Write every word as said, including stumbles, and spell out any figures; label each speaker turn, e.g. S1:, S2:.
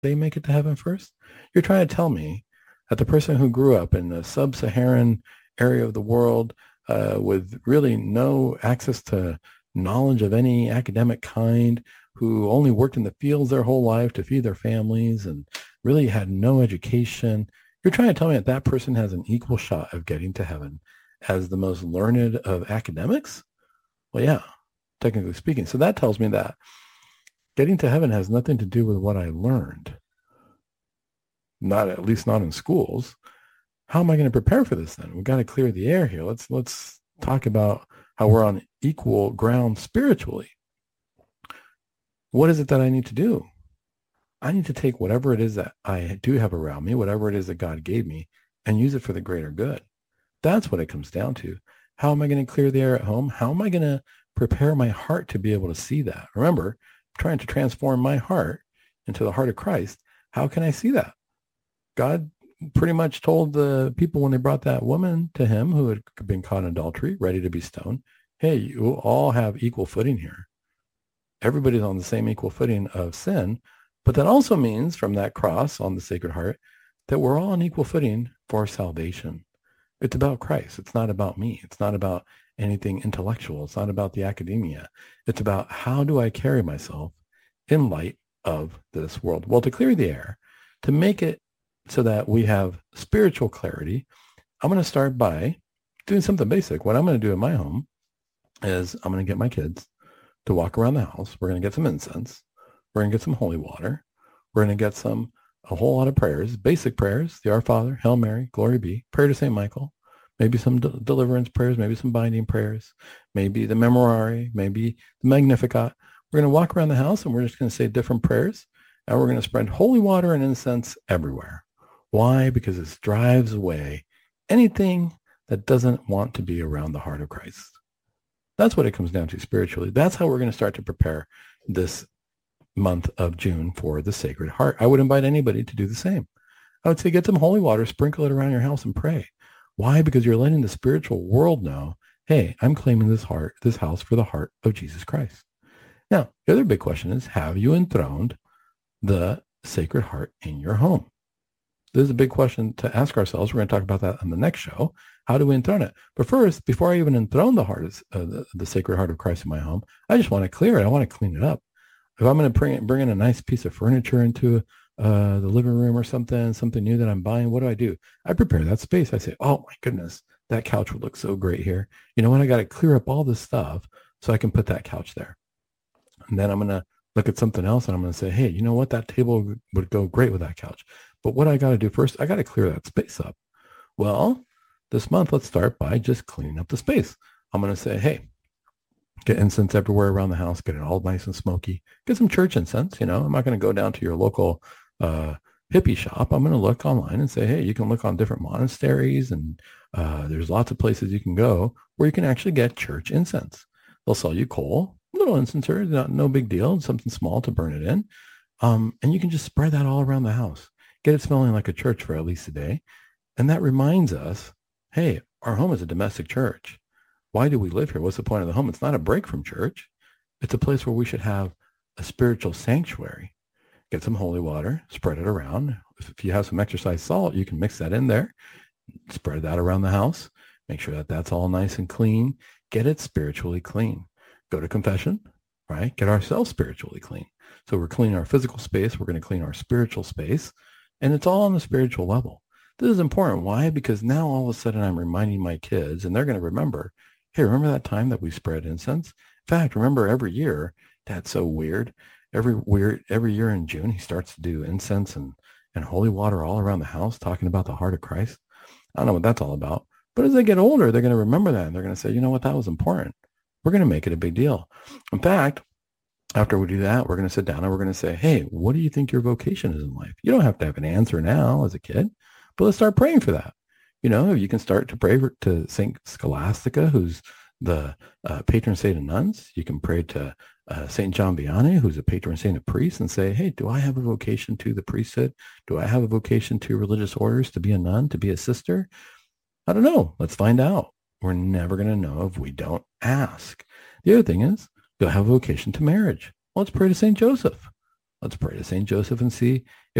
S1: they make it to heaven first? You're trying to tell me that the person who grew up in the sub-Saharan area of the world uh, with really no access to knowledge of any academic kind, who only worked in the fields their whole life to feed their families and really had no education, you're trying to tell me that that person has an equal shot of getting to heaven as the most learned of academics? Well, yeah, technically speaking. So that tells me that getting to heaven has nothing to do with what I learned, not at least not in schools. How am I going to prepare for this then? We've got to clear the air here. Let's let's talk about how we're on equal ground spiritually. What is it that I need to do? I need to take whatever it is that I do have around me, whatever it is that God gave me, and use it for the greater good. That's what it comes down to. How am I going to clear the air at home? How am I going to prepare my heart to be able to see that? Remember, I'm trying to transform my heart into the heart of Christ. How can I see that? God pretty much told the people when they brought that woman to him who had been caught in adultery, ready to be stoned, hey, you all have equal footing here. Everybody's on the same equal footing of sin. But that also means from that cross on the Sacred Heart that we're all on equal footing for salvation. It's about Christ. It's not about me. It's not about anything intellectual. It's not about the academia. It's about how do I carry myself in light of this world? Well, to clear the air, to make it so that we have spiritual clarity, I'm going to start by doing something basic. What I'm going to do in my home is I'm going to get my kids to walk around the house. We're going to get some incense. We're going to get some holy water. We're going to get some, a whole lot of prayers, basic prayers, the Our Father, Hail Mary, Glory Be, prayer to Saint Michael, maybe some de- deliverance prayers, maybe some binding prayers, maybe the Memorare, maybe the Magnificat. We're going to walk around the house and we're just going to say different prayers, and we're going to spread holy water and incense everywhere. Why? Because it drives away anything that doesn't want to be around the heart of Christ. That's what it comes down to spiritually. That's how we're going to start to prepare this month of June for the Sacred Heart. I would invite anybody to do the same. I would say get some holy water, sprinkle it around your house and pray. Why? Because you're letting the spiritual world know, hey, I'm claiming this heart, this house for the heart of Jesus Christ. Now, the other big question is, have you enthroned the Sacred Heart in your home? This is a big question to ask ourselves. We're going to talk about that on the next show. How do we enthrone it? But first, before I even enthrone the heart, of, uh, the, the Sacred Heart of Christ in my home, I just want to clear it. I want to clean it up. If I'm going to bring, bring in a nice piece of furniture into uh, the living room or something, something new that I'm buying, what do I do? I prepare that space. I say, oh my goodness, that couch would look so great here. You know what? I got to clear up all this stuff so I can put that couch there. And then I'm going to look at something else and I'm going to say, hey, you know what? That table would go great with that couch. But what I got to do first, I got to clear that space up. Well, this month, let's start by just cleaning up the space. I'm going to say, hey, get incense everywhere around the house, get it all nice and smoky. Get some church incense, you know. I'm not going to go down to your local uh, hippie shop. I'm going to look online and say, hey, you can look on different monasteries and uh, there's lots of places you can go where you can actually get church incense. They'll sell you coal, little incenser, not, no big deal, something small to burn it in. Um, and you can just spread that all around the house. Get it smelling like a church for at least a day. And that reminds us, hey, our home is a domestic church. Why do we live here? What's the point of the home? It's not a break from church. It's a place where we should have a spiritual sanctuary. Get some holy water, spread it around. If you have some exercise salt, you can mix that in there, spread that around the house. Make sure that that's all nice and clean. Get it spiritually clean. Go to confession, right? Get ourselves spiritually clean. So we're cleaning our physical space. We're going to clean our spiritual space. And it's all on the spiritual level. This is important. Why? Because now all of a sudden I'm reminding my kids, and they're going to remember, hey, remember that time that we spread incense? In fact, remember every year, that's so weird. Every weird, every year in June, he starts to do incense and, and holy water all around the house, talking about the heart of Christ. I don't know what that's all about. But as they get older, they're going to remember that. And they're going to say, you know what, that was important. We're going to make it a big deal. In fact, after we do that, we're going to sit down and we're going to say, hey, what do you think your vocation is in life? You don't have to have an answer now as a kid, but let's start praying for that. You know, you can start to pray for, to Saint Scholastica, who's the uh, patron saint of nuns. You can pray to uh, Saint John Vianney, who's a patron saint of priests, and say, hey, do I have a vocation to the priesthood? Do I have a vocation to religious orders, to be a nun, to be a sister? I don't know. Let's find out. We're never going to know if we don't ask. The other thing is, do I have a vocation to marriage? Well, let's pray to Saint Joseph. Let's pray to Saint Joseph and see